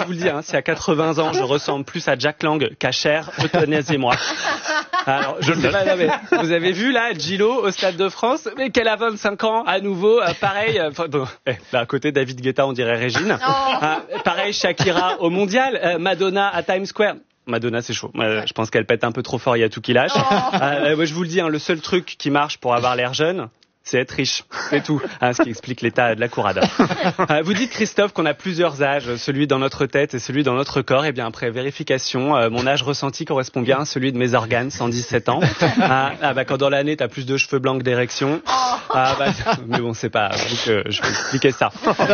vous le dis, si à 80 ans, je ressemble plus à Jack Lang qu'à Cher, euthanasiez-moi. Alors, je ne sais pas, mais vous avez vu, là, Gillo, au Stade de France, mais qu'elle a 25 ans, à nouveau, pareil, là, à côté, David Guetta, on dirait Régine. Pareil, Shakira au Mondial, Madonna à Times Square. Madonna, c'est chaud. Je pense qu'elle pète un peu trop fort, il y a tout qui lâche. Je vous le dis, le seul truc qui marche pour avoir l'air jeune, c'est être riche, c'est tout, ce qui explique l'état de la courade. Vous dites, Christophe, qu'on a plusieurs âges, celui dans notre tête et celui dans notre corps. Et bien après vérification, mon âge ressenti correspond bien à celui de mes organes, 117 ans. Quand dans l'année t'as plus de cheveux blancs que d'érections, mais bon, c'est pas à vous que je vais expliquer ça.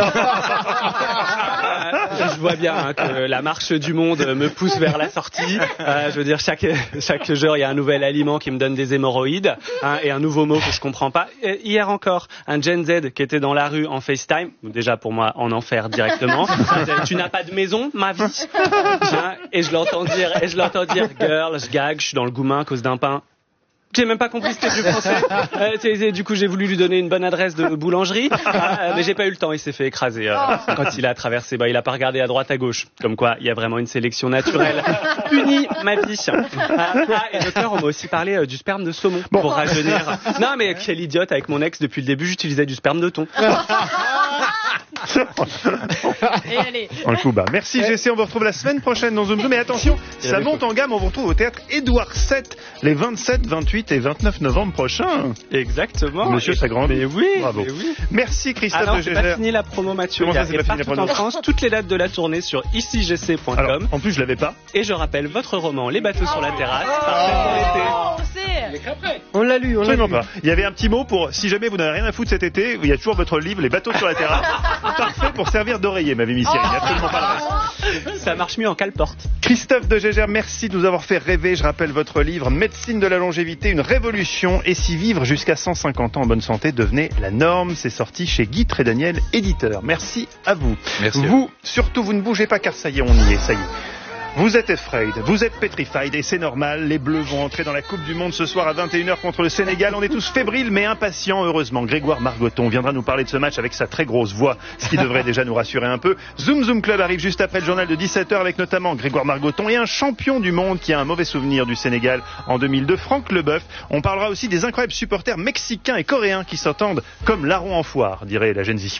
Je vois bien que la marche du monde me pousse vers la sortie. Je veux dire, chaque jour il y a un nouvel aliment qui me donne des hémorroïdes, et un nouveau mot que je comprends pas. Hier encore, un Gen Z qui était dans la rue en FaceTime, déjà pour moi en enfer directement. Tu n'as pas de maison, ma vie. Et je l'entends dire, girl, je gag, je suis dans le goumin à cause d'un pain. J'ai même pas compris ce que c'était du français. Du coup, j'ai voulu lui donner une bonne adresse de boulangerie, mais j'ai pas eu le temps. Il s'est fait écraser quand il a traversé. Il a pas regardé à droite, à gauche. Comme quoi, il y a vraiment une sélection naturelle. Punie, ma vie. Et docteur, on m'a aussi parlé du sperme de saumon pour rajeunir. Non, mais quelle idiote, avec mon ex, depuis le début, j'utilisais du sperme de thon. Et allez. En le coup bas. Merci Jessé, on vous retrouve la semaine prochaine dans Zoom Zoom. Mais attention, ça monte en gamme, on vous retrouve au théâtre Édouard VII les 27, 28 et 29 novembre prochains. Exactement. Monsieur s'agrandit. Mais oui. Bravo. Mais oui. Merci Christophe Alors, de j'ai Gégère. pas fini la promo, Mathieu. Comment ça, c'est pas fini la promo en France, toutes les dates de la tournée sur icigc.com. Alors, en plus, je l'avais pas. Et je rappelle votre roman Les bateaux sur la terrasse, parfait pour l'été. On sait. On l'a lu, Absolument pas. Il y avait un petit mot pour, si jamais vous n'avez rien à foutre cet été, il y a toujours votre livre, Les bateaux sur la terrasse. Parfait pour servir d'oreiller, m'avait mis Cyril. Absolument pas le reste. Ça marche mieux en cale-porte. Christophe de Gégère, merci de nous avoir fait rêver. Je rappelle votre livre, Médecine de la longévité, une révolution. Et si vivre jusqu'à 150 ans en bonne santé devenait la norme. C'est sorti chez Guy Trédaniel, éditeur. Merci à vous. Merci. Vous, surtout, vous ne bougez pas car ça y est, on y est, ça y est. Vous êtes afraid, vous êtes petrified et c'est normal. Les Bleus vont entrer dans la Coupe du Monde ce soir à 21h contre le Sénégal. On est tous fébriles mais impatients, heureusement. Grégoire Margoton viendra nous parler de ce match avec sa très grosse voix, ce qui devrait déjà nous rassurer un peu. Zoom Zoom Club arrive juste après le journal de 17h avec notamment Grégoire Margoton et un champion du monde qui a un mauvais souvenir du Sénégal en 2002, Franck Leboeuf. On parlera aussi des incroyables supporters mexicains et coréens qui s'entendent comme larrons en foire, dirait la Gen Z.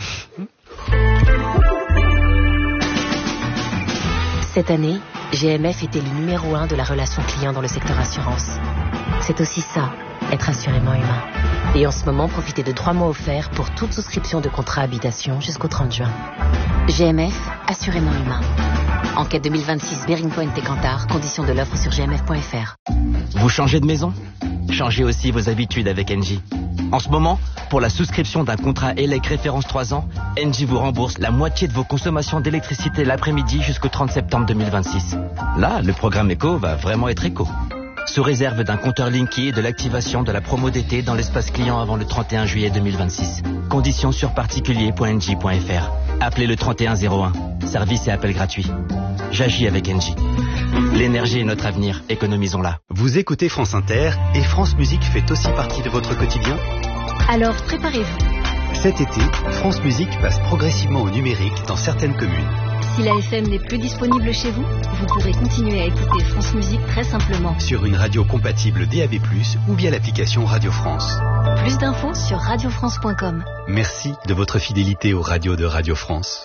Cette année, GMF était le numéro 1 de la relation client dans le secteur assurance. C'est aussi ça, être assurément humain. Et en ce moment, profitez de 3 mois offerts pour toute souscription de contrat habitation jusqu'au 30 juin. GMF, assurément humain. Enquête 2026 Bearing Point et Cantar, conditions de l'offre sur gmf.fr. Vous changez de maison ? Changez aussi vos habitudes avec Engie. En ce moment, pour la souscription d'un contrat ELEC référence 3 ans, Engie vous rembourse la moitié de vos consommations d'électricité l'après-midi jusqu'au 30 septembre 2026. Là, le programme éco va vraiment être éco. Sous réserve d'un compteur Linky et de l'activation de la promo d'été dans l'espace client avant le 31 juillet 2026. Conditions sur particulier.engie.fr. Appelez le 3101. Service et appel gratuit. J'agis avec Engie. L'énergie est notre avenir, économisons-la. Vous écoutez France Inter et France Musique fait aussi partie de votre quotidien ? Alors, préparez-vous. Cet été, France Musique passe progressivement au numérique dans certaines communes. Si la FM n'est plus disponible chez vous, vous pourrez continuer à écouter France Musique très simplement. Sur une radio compatible DAB+, ou via l'application Radio France. Plus d'infos sur radiofrance.com. Merci de votre fidélité aux radios de Radio France.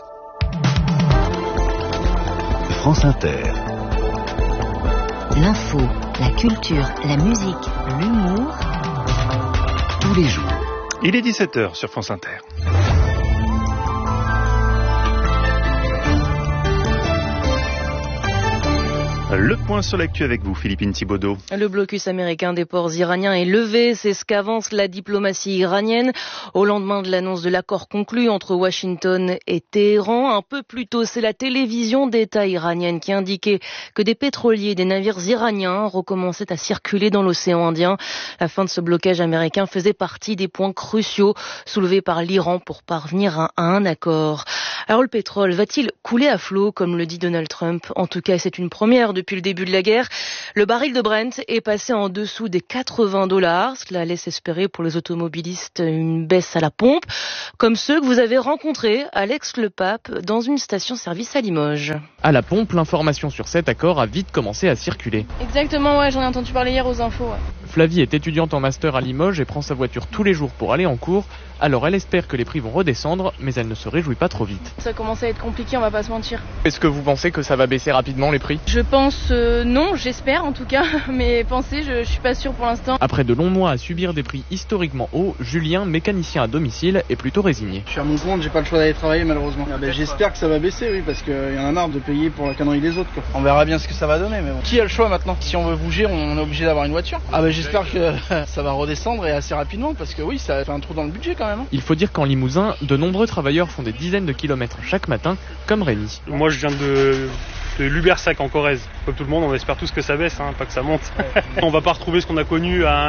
France Inter. L'info, la culture, la musique, l'humour. Tous les jours. Il est 17h sur France Inter. Le point sur l'actu avec vous, Philippine Thibaudot. Le blocus américain des ports iraniens est levé. C'est ce qu'avance la diplomatie iranienne au lendemain de l'annonce de l'accord conclu entre Washington et Téhéran. Un peu plus tôt, c'est la télévision d'État iranienne qui indiquait que des pétroliers et des navires iraniens recommençaient à circuler dans l'océan Indien. La fin de ce blocage américain faisait partie des points cruciaux soulevés par l'Iran pour parvenir à un accord. Alors le pétrole va-t-il couler à flot, comme le dit Donald Trump ? En tout cas, c'est une première depuis depuis le début de la guerre. Le baril de Brent est passé en dessous des $80. Cela laisse espérer pour les automobilistes une baisse à la pompe, comme ceux que vous avez rencontrés, Alex Le Pape, dans une station-service à Limoges. À la pompe, l'information sur cet accord a vite commencé à circuler. Exactement, ouais, j'en ai entendu parler hier aux infos. Ouais. Flavie est étudiante en master à Limoges et prend sa voiture tous les jours pour aller en cours. Alors elle espère que les prix vont redescendre, mais elle ne se réjouit pas trop vite. Ça commence à être compliqué, on va pas se mentir. Est-ce que vous pensez que ça va baisser rapidement les prix ? Je pense non, j'espère en tout cas, mais penser, je suis pas sûre pour l'instant. Après de longs mois à subir des prix historiquement hauts, Julien, mécanicien à domicile, est plutôt résigné. Je suis à mon compte, j'ai pas le choix d'aller travailler malheureusement. J'espère que ça va baisser, oui, parce qu'il y en a marre de payer pour la connerie des autres, quoi. On verra bien ce que ça va donner, mais bon. Qui a le choix maintenant ? Si on veut bouger, on est obligé d'avoir une voiture. J'espère que ça va redescendre et assez rapidement, parce que oui, ça fait un trou dans le budget quand même. Il faut dire qu'en Limousin, de nombreux travailleurs font des dizaines de kilomètres chaque matin, comme Rémi. Moi je viens de Lubersac en Corrèze. Comme tout le monde, on espère tous que ça baisse, pas que ça monte. On va pas retrouver ce qu'on a connu à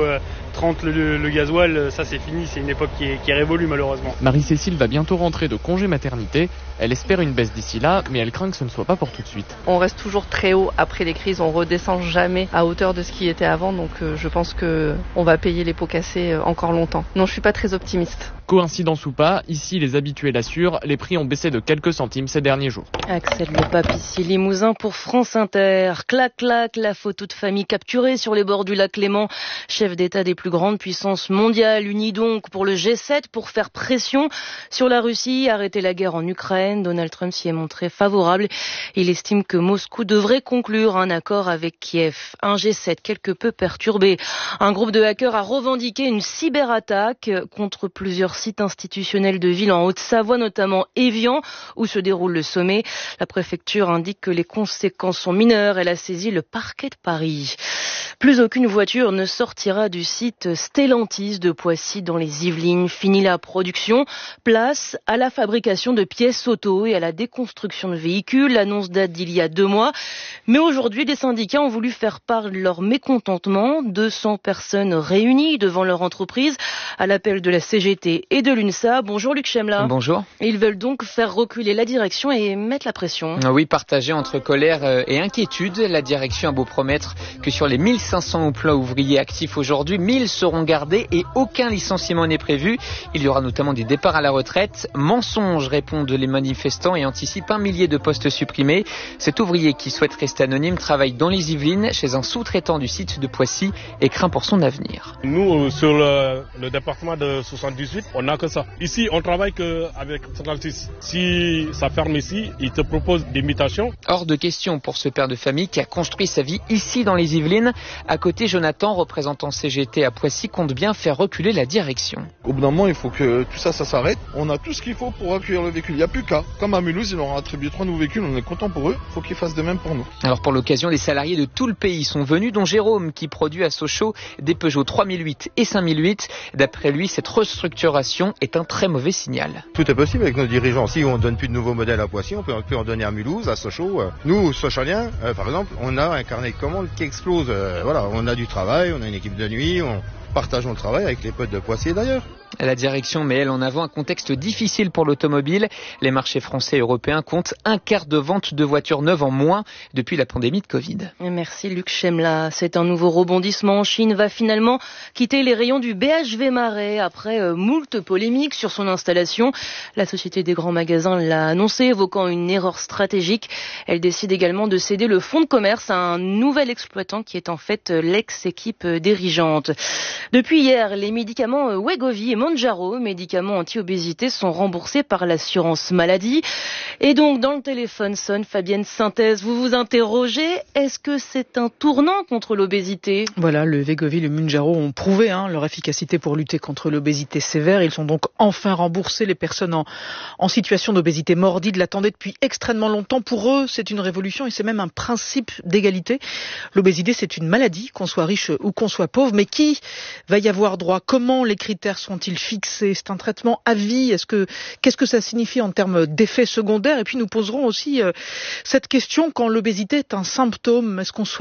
1,30€ le gasoil, ça c'est fini, c'est une époque qui est révolue malheureusement. Marie-Cécile va bientôt rentrer de congé maternité. Elle espère une baisse d'ici là, mais elle craint que ce ne soit pas pour tout de suite. On reste toujours très haut après les crises, on redescend jamais à hauteur de ce qui était avant, donc je pense qu'on va payer les pots cassés encore longtemps. Non, je suis pas très optimiste. Coïncidence ou pas, ici les habitués l'assurent, les prix ont baissé de quelques centimes ces derniers jours. Axel Le Pape ici, Limousin pour France Inter. Clac, clac, la photo de famille capturée sur les bords du lac Léman. Chef d'État des plus grandes puissances mondiales, unis donc pour le G7 pour faire pression sur la Russie, arrêter la guerre en Ukraine. Donald Trump s'y est montré favorable. Il estime que Moscou devrait conclure un accord avec Kiev. Un G7 quelque peu perturbé. Un groupe de hackers a revendiqué une cyberattaque contre plusieurs sites institutionnels de villes en Haute-Savoie, notamment Évian, où se déroule le sommet. La préfecture indique que les conséquences sont mineures. Elle a saisi le parquet de Paris. Plus aucune voiture ne sortira du site Stellantis de Poissy dans les Yvelines. Fini la production. Place à la fabrication de pièces auto et à la déconstruction de véhicules. L'annonce date d'il y a 2 mois. Mais aujourd'hui, des syndicats ont voulu faire part de leur mécontentement. 200 personnes réunies devant leur entreprise à l'appel de la CGT et de l'UNSA. Bonjour Luc Chemla. Bonjour. Ils veulent donc faire reculer la direction et mettre la pression. Oui, partagé entre colère et inquiétude. La direction a beau promettre que sur les 1500 emplois ouvriers actifs aujourd'hui, 1000 seront gardés et aucun licenciement n'est prévu. Il y aura notamment des départs à la retraite. Mensonge, répondent les manifestants et anticipent 1 millier de postes supprimés. Cet ouvrier qui souhaite rester anonyme travaille dans les Yvelines chez un sous-traitant du site de Poissy et craint pour son avenir. Nous, sur le département de 78, on n'a que ça. Ici, on travaille qu'avec Stellantis. Si ça ferme ici, ils te proposent des mutations. Hors de question pour ce père de famille qui a construit sa vie ici dans les Yvelines. À côté, Jonathan, représentant CGT à Poissy, compte bien faire reculer la direction. Au bout d'un moment, il faut que tout ça s'arrête. On a tout ce qu'il faut pour accueillir le véhicule. Il n'y a plus qu'à. Comme à Mulhouse, ils leur ont attribué 3 nouveaux véhicules. On est content pour eux. Il faut qu'ils fassent de même pour nous. Alors pour l'occasion, des salariés de tout le pays sont venus, dont Jérôme, qui produit à Sochaux des Peugeot 3008 et 5008. D'après lui, cette restructuration est un très mauvais signal. Tout est possible avec nos dirigeants. Si on ne donne plus de nouveaux modèles à Poissy, on peut en donner à Mulhouse, à Sochaux. Nous, Sochaliens, par exemple, on a un carnet de commandes qui explose. On a du travail, on a une équipe de nuit, on partageons le travail avec les potes de Poissy d'ailleurs. La direction met elle en avant un contexte difficile pour l'automobile. Les marchés français et européens comptent 1/4 de ventes de voitures neuves en moins depuis la pandémie de Covid. Merci Luc Chemla. C'est un nouveau rebondissement. Chine va finalement quitter les rayons du BHV Marais après moult polémiques sur son installation. La Société des grands magasins l'a annoncé, évoquant une erreur stratégique. Elle décide également de céder le fonds de commerce à un nouvel exploitant qui est en fait l'ex-équipe dirigeante. Depuis hier, les médicaments Wegovy et Mounjaro, médicaments anti-obésité, sont remboursés par l'assurance maladie. Et donc, dans le téléphone sonne Fabienne Synthèse. Vous vous interrogez, est-ce que c'est un tournant contre l'obésité ? Voilà, le Wegovy et le Mounjaro ont prouvé leur efficacité pour lutter contre l'obésité sévère. Ils sont donc enfin remboursés. Les personnes en situation d'obésité morbide l'attendaient depuis extrêmement longtemps. Pour eux, c'est une révolution et c'est même un principe d'égalité. L'obésité, c'est une maladie, qu'on soit riche ou qu'on soit pauvre. Mais qui va y avoir droit ? Comment les critères sont-ils fixés ? C'est un traitement à vie. Qu'est-ce que ça signifie en termes d'effets secondaires ? Et puis nous poserons aussi cette question, quand l'obésité est un symptôme, est-ce qu'on soigne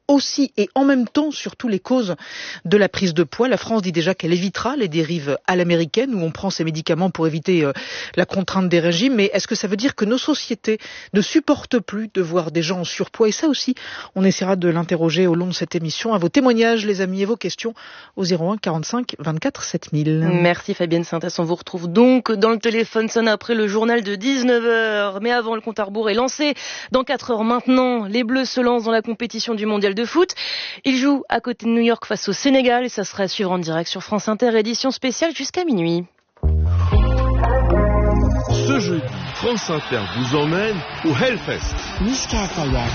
aussi et en même temps sur toutes les causes de la prise de poids. La France dit déjà qu'elle évitera les dérives à l'américaine où on prend ses médicaments pour éviter la contrainte des régimes. Mais est-ce que ça veut dire que nos sociétés ne supportent plus de voir des gens en surpoids? Et ça aussi, on essaiera de l'interroger au long de cette émission. À vos témoignages, les amis, et vos questions au 01 45 24 7000. Merci Fabienne Sintas. On vous retrouve donc dans le téléphone sonne après le journal de 19h. Mais avant, le compte à rebours est lancé. Dans 4 heures maintenant, les Bleus se lancent dans la compétition du mondial de foot. Ils jouent à côté de New York face au Sénégal et ça sera à suivre en direct sur France Inter, édition spéciale jusqu'à minuit. Ce jeudi, France Inter vous emmène au Hellfest. Mishka Asayas.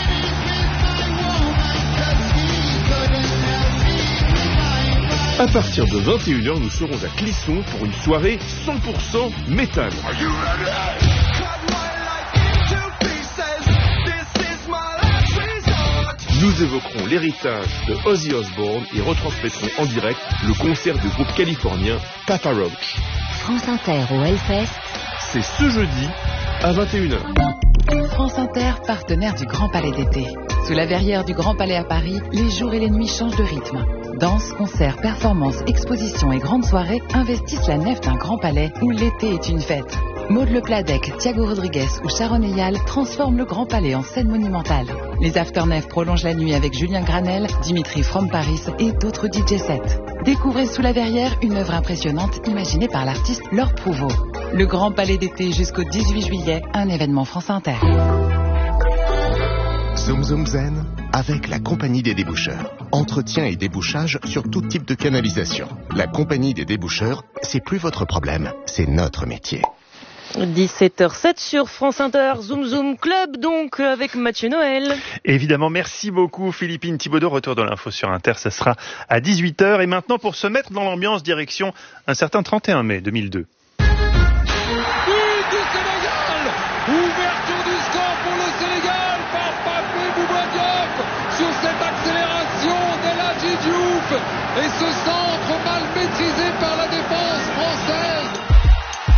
À partir de 21h, nous serons à Clisson pour une soirée 100% métal. Nous évoquerons l'héritage de Ozzy Osbourne et retransmettrons en direct le concert du groupe californien Papa Roach. France Inter au Hellfest. C'est ce jeudi à 21h. France Inter, partenaire du Grand Palais d'été. Sous la verrière du Grand Palais à Paris, les jours et les nuits changent de rythme. Danse, concerts, performances, expositions et grandes soirées investissent la nef d'un Grand Palais où l'été est une fête. Maud Le Pladec, Thiago Rodriguez ou Sharon Eyal transforment le Grand Palais en scène monumentale. Les Afternef prolongent la nuit avec Julien Granel, Dimitri From Paris et d'autres DJ sets. Découvrez Sous la verrière une œuvre impressionnante imaginée par l'artiste Laure Prouveau. Le Grand Palais d'été jusqu'au 18 juillet, un événement France Inter. Zoom Zoom Zen avec la Compagnie des déboucheurs. Entretien et débouchage sur tout type de canalisation. La Compagnie des déboucheurs, c'est plus votre problème, c'est notre métier. 17h07 sur France Inter, Zoom Zoom Club donc avec Mathieu Noël. Évidemment, merci beaucoup Philippine Thibaudot. Retour de l'info sur Inter, ça sera à 18h. Et maintenant pour se mettre dans l'ambiance, direction un certain 31 mai 2002.